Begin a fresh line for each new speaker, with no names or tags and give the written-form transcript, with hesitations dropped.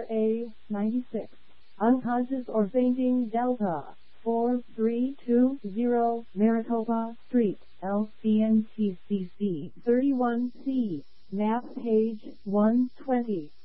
RA 96. Unconscious or fainting Delta 4320 Maricopa Street, LCNTCC 31C, map page 120.